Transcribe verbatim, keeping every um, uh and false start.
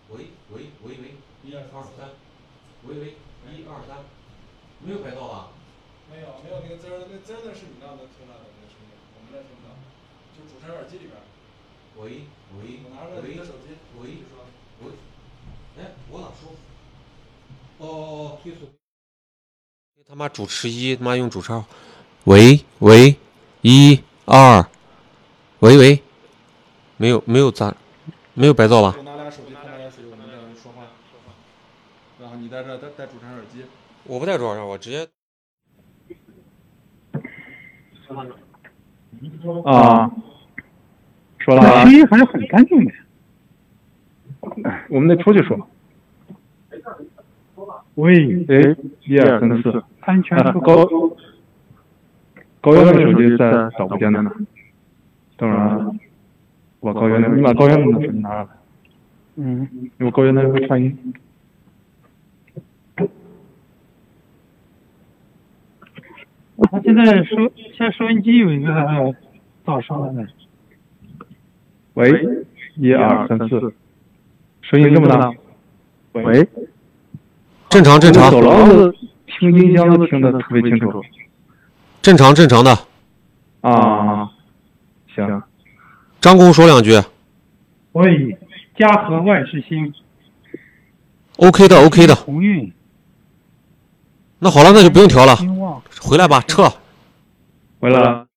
喂喂喂喂，一二三，喂喂，一二三，没有白噪吧？ 没有没有那个滋儿，那滋儿那是你那能听到的那个声音，我们那听不到，就主持人耳机里边。 喂喂， 我拿着你的手机， 喂说，喂，哎，我哪说？哦哦哦，退出。他妈主持一，他妈用主持号。喂喂，一二，喂喂，没有没有杂，没有白噪吧？ 我拿俩手机，他拿俩手机，我们在说话。然后你在这戴戴主持人耳机。 我不戴主持人，我直接。 啊，说了啊， 声音还是很干净的。 我们得出去说。 喂， 哎，一二三四， 安全不高高原的手机在导播间呢。等会儿啊，我高原的，你把高原的手机拿上来。 嗯， 因为高原的会串音。 他现在收，现在收音机有一个噪声的。 喂，一二三四，声音这么大。喂， 正常正常。 走廊子听音箱都听得特别清楚。 正常正常的。 啊，行。 张工说两句。 喂，嘉禾万事兴。 OK 的 OK 的。 鸿运。 那好了，那就不用调了，回来吧，撤。 回来了。